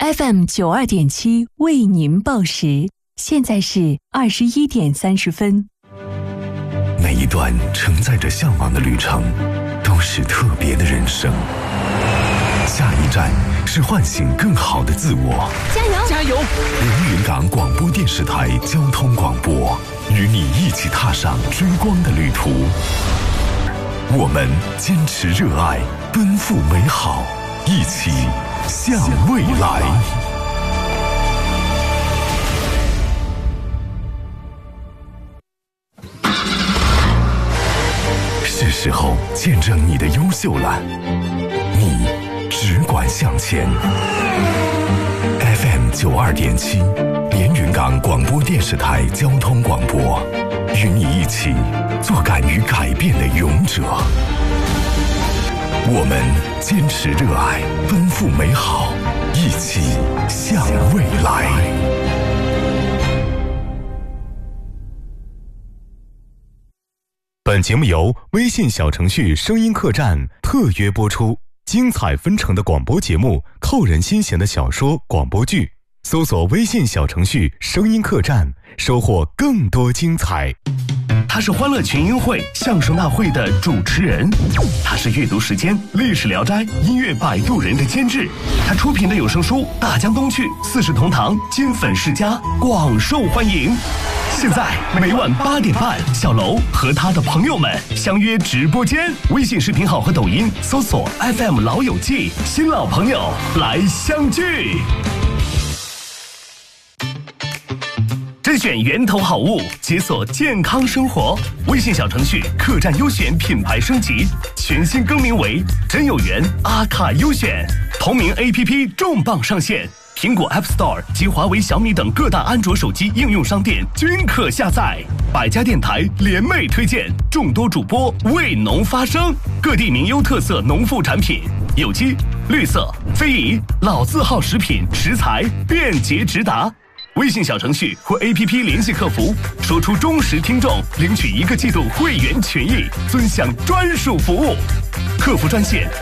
FM92.7为您报时，现在是21点30分。 每一段承载着向往的旅程，都是特别的人生。下一站是唤醒更好的自我。 加油！ 加油！ 连云港广播电视台交通广播，与你一起踏上追光的旅途。我们坚持热爱，奔赴美好，一起向未来。是时候见证你的优秀了，你只管向前。FM92.7，连云港广播电视台交通广播，与你一起做敢于改变的勇者。我们坚持热爱，奔赴美好，一起向未来。 本节目由微信小程序声音客栈特约播出，精彩纷呈的广播节目，扣人心弦的小说广播剧，搜索微信小程序声音客栈，收获更多精彩。 他是欢乐群英会相声大会的主持人，他是阅读时间历史聊斋音乐摆渡人的监制，他出品的有声书《大江东去》四世同堂金粉世家广受欢迎。现在每晚8点半，小楼和他的朋友们相约直播间，微信视频号和抖音搜索 FM 老友记，新老朋友来相聚。甄选源头好物，解锁健康生活。微信小程序客栈优选品牌升级，全新更名为真有缘阿卡优选。同名 APP 重磅上线，苹果 App Store 及华为、小米等各大安卓手机应用商店均可下载。百家电台联袂推荐，众多主播为农发声，各地名优特色农副产品，有机、绿色、非遗、老字号食品食材便捷直达。微信小程序或 APP 联系客服，说出忠实听众，领取1个季度会员权益，尊享专属服务。客服专线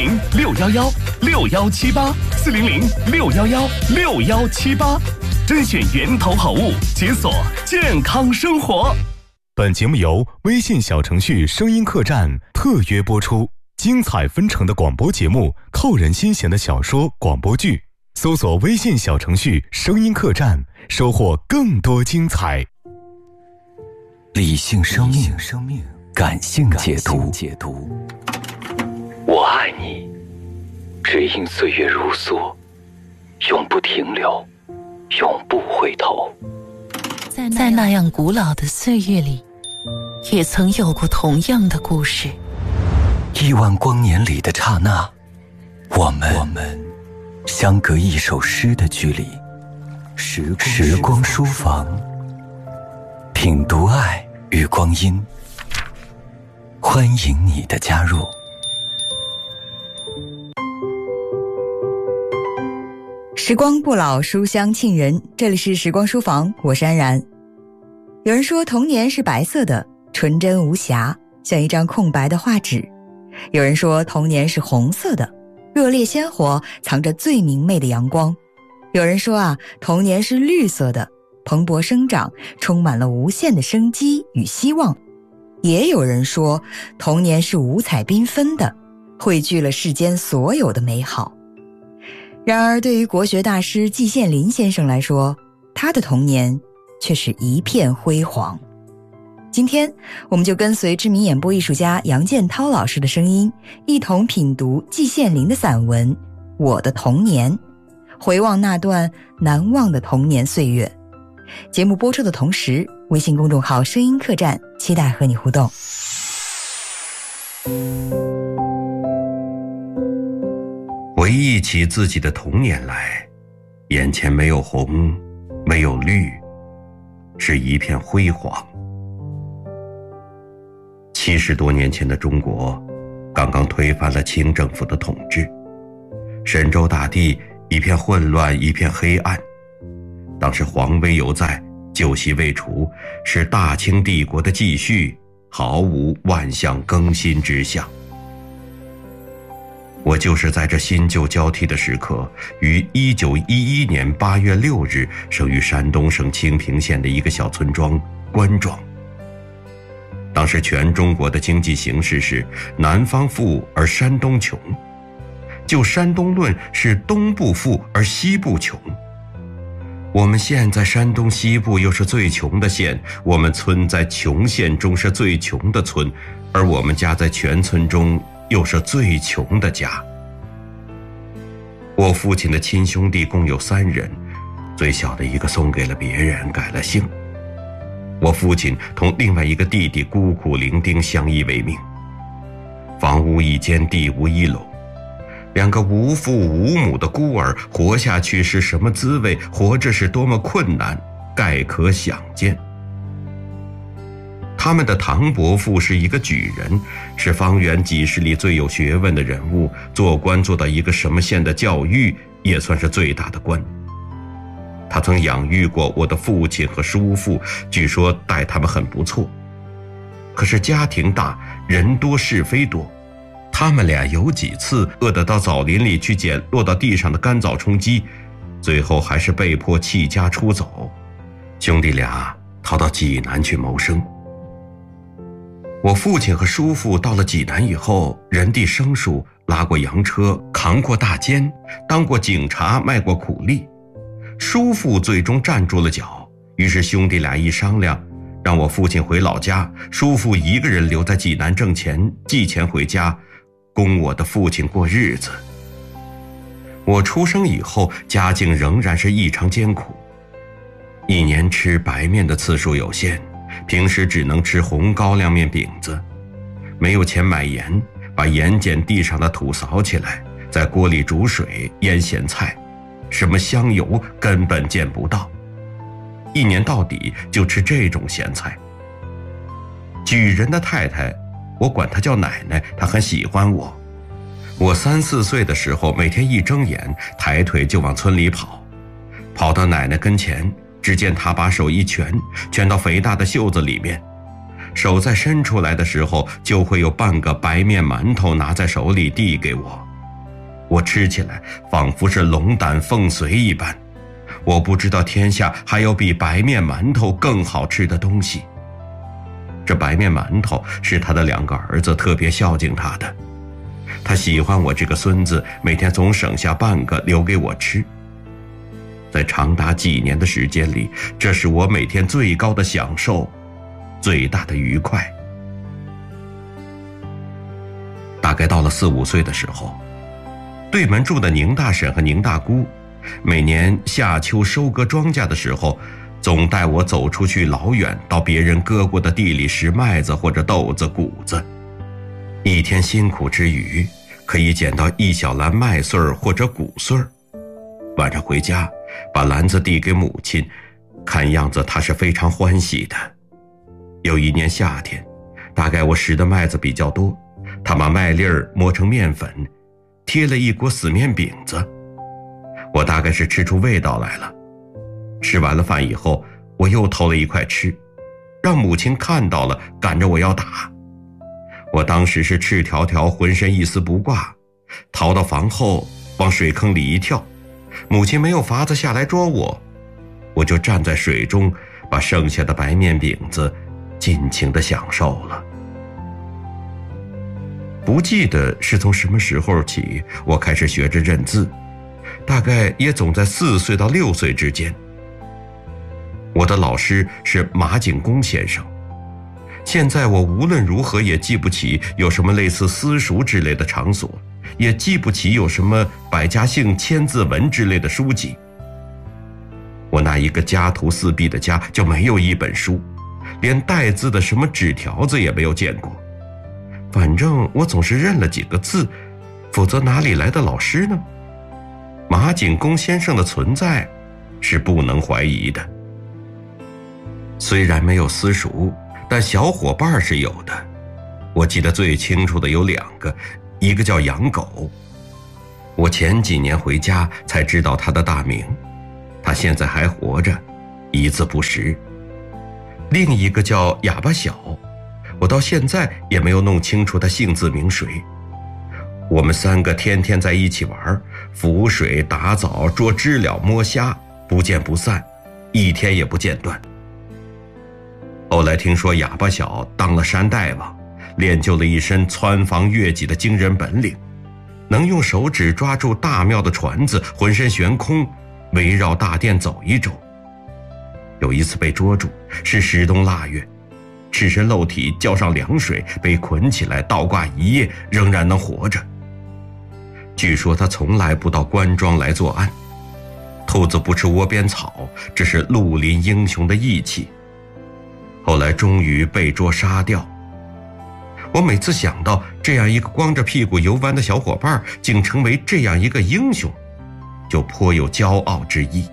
400-611-6178，400-611-6178，甄选源头好物，解锁健康生活。 本节目由微信小程序声音客栈特约播出，精彩纷呈的广播节目，扣人心弦的小说广播剧，搜索微信小程序声音客栈，收获更多精彩。 理性生命，感性解读。我爱你，只因岁月如梭，永不停留，永不回头。 在那样古老的岁月里，也曾有过同样的故事。 亿万光年里的刹那，我们相隔一首诗的距离。时光书房，品读爱与光阴，欢迎你的加入。 时光不老，书香沁人。这里是时光书房，我是安然。有人说童年是白色的，纯真无瑕，像一张空白的画纸。有人说童年是红色的，热烈鲜活，藏着最明媚的阳光。有人说童年是绿色的，蓬勃生长，充满了无限的生机与希望。也有人说童年是五彩缤纷的，汇聚了世间所有的美好。然而对于国学大师季羡林先生来说，他的童年却是一片辉煌。今天我们就跟随知名演播艺术家杨建涛老师的声音，一同品读季羡林的散文《我的童年》，回望那段难忘的童年岁月。节目播出的同时，微信公众号声音客栈期待和你互动。 回忆起自己的童年来，眼前没有红，没有绿，是一片辉煌。70多年前的中国，刚刚推翻了清政府的统治，神州大地一片混乱，一片黑暗。当时皇威犹在，旧习未除，是大清帝国的继续，毫无万象更新之象。 我就是在这新旧交替的时刻，于1911年8月6日生于山东省清平县的一个小村庄关庄。当时全中国的经济形势是南方富而山东穷，就山东论是东部富而西部穷。我们县在山东西部又是最穷的县，我们村在穷县中是最穷的村，而我们家在全村中又是最穷的家。我父亲的亲兄弟共有3人，最小的一个送给了别人，改了姓。我父亲同另外一个弟弟孤苦伶仃，相依为命，房屋一间，地无一垄。2个无父无母的孤儿活下去是什么滋味，活着是多么困难，概可想见。他们的唐伯父是一个举人，是方圆几十里最有学问的人物，做官做到一个什么县的教育，也算是最大的官。他曾养育过我的父亲和叔父，据说待他们很不错。可是家庭大，人多是非多，他们俩有几次饿得到枣林里去捡落到地上的干枣充饥，最后还是被迫弃家出走，兄弟俩逃到济南去谋生。我父亲和叔父到了济南以后，人地生疏，拉过洋车，扛过大肩，当过警察，卖过苦力。叔父最终站住了脚，于是兄弟俩一商量，让我父亲回老家，叔父一个人留在济南挣钱，寄钱回家，供我的父亲过日子。我出生以后，家境仍然是异常艰苦，一年吃白面的次数有限，平时只能吃红高粱面饼子，没有钱买盐，把盐捡地上的土扫起来，在锅里煮水腌咸菜，什么香油根本见不到，一年到底就吃这种咸菜。举人的太太，我管她叫奶奶，她很喜欢我。我3、4岁的时候，每天一睁眼，抬腿就往村里跑，跑到奶奶跟前，只见她把手一蜷，蜷到肥大的袖子里面，手再伸出来的时候，就会有半个白面馒头拿在手里递给我。我吃起来仿佛是龙胆凤髓一般，我不知道天下还有比白面馒头更好吃的东西。这白面馒头是他的2个儿子特别孝敬他的，他喜欢我这个孙子，每天总省下半个留给我吃。在长达几年的时间里，这是我每天最高的享受，最大的愉快。大概到了4、5岁的时候，对门住的宁大婶和宁大姑，每年夏秋收割庄稼的时候，总带我走出去老远，到别人割过的地里拾麦子或者豆子、谷子。一天辛苦之余，可以捡到1小篮麦穗儿或者谷穗儿。晚上回家，把篮子递给母亲，看样子她是非常欢喜的。有一年夏天，大概我拾的麦子比较多，她把麦粒儿磨成面粉，贴了一锅死面饼子。我大概是吃出味道来了。吃完了饭以后，我又偷了一块吃，让母亲看到了，赶着我要打。我当时是赤条条，浑身一丝不挂，逃到房后，往水坑里一跳，母亲没有法子下来捉我，我就站在水中，把剩下的白面饼子尽情地享受了。不记得是从什么时候起，我开始学着认字，大概也总在4岁到6岁之间。我的老师是马景公先生，现在我无论如何也记不起有什么类似私塾之类的场所，也记不起有什么百家姓、千字文之类的书籍。我那一个家徒四壁的家就没有一本书，连带字的什么纸条子也没有见过。反正我总是认了几个字，否则哪里来的老师呢？马景公先生的存在是不能怀疑的。虽然没有私塾，但小伙伴是有的。我记得最清楚的有2个，一个叫杨狗，我前几年回家才知道他的大名，他现在还活着，一字不识。另一个叫哑巴小，我到现在也没有弄清楚他姓字名谁。 我们3个天天在一起玩，浮水、打枣、捉知了、摸虾，不见不散，一天也不间断。后来听说哑巴小当了山大王，练就了一身穿房越脊的惊人本领，能用手指抓住大庙的船子，浑身悬空，围绕大殿走一周。有一次被捉住，是10冬腊月，赤身露体，浇上凉水，被捆起来倒挂1夜，仍然能活着。据说他从来不到官庄来作案。兔子不吃窝边草，这是绿林英雄的义气。后来终于被捉杀掉。我每次想到这样一个光着屁股游湾的小伙伴竟成为这样一个英雄，就颇有骄傲之意。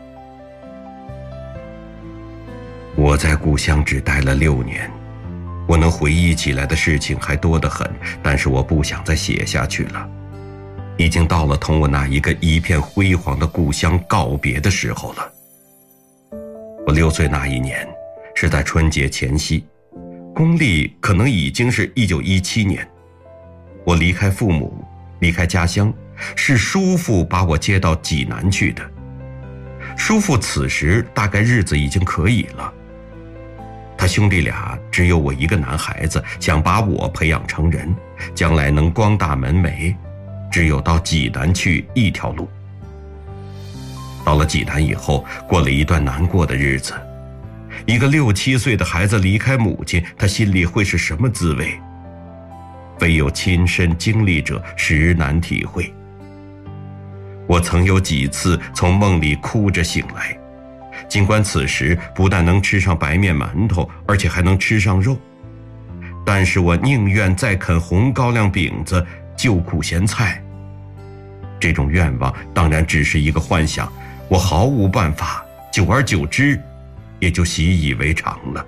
我在故乡只待了6年，我能回忆起来的事情还多得很，但是我不想再写下去了。已经到了同我那一个一片辉煌的故乡告别的时候了。我6岁那一年是在春节前夕，公历可能已经是1917年。我离开父母，离开家乡，是叔父把我接到济南去的。叔父此时大概日子已经可以了，他兄弟俩只有我一个男孩子，想把我培养成人，将来能光大门楣，只有到济南去一条路。到了济南以后，过了一段难过的日子。一个6、7岁的孩子离开母亲，他心里会是什么滋味？唯有亲身经历者实难体会。我曾有几次从梦里哭着醒来，尽管此时不但能吃上白面馒头，而且还能吃上肉，但是我宁愿再啃红高粱饼子，就苦咸菜。这种愿望当然只是一个幻想，我毫无办法，久而久之也就习以为常了。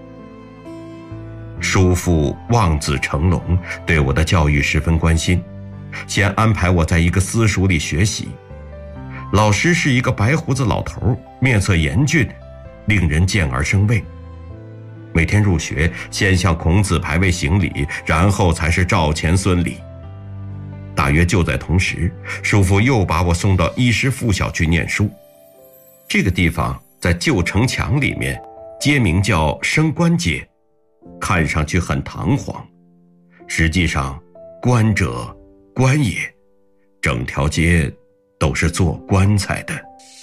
叔父望子成龙，对我的教育十分关心，先安排我在一个私塾里学习。老师是一个白胡子老头，面色严峻，令人见而生畏。每天入学，先向孔子牌位行礼，然后才是赵钱孙李。大约就在同时，叔父又把我送到衣食附小去念书。这个地方在旧城墙里面，街名叫升官街，看上去很堂皇，实际上官者官也，整条街都是做棺材的。